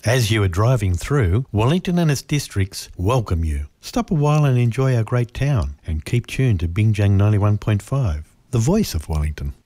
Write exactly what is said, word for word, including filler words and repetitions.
As you are driving through, Wellington and its districts welcome you. Stop a while and enjoy our great town, and keep tuned to Bingjang ninety-one point five, the voice of Wellington.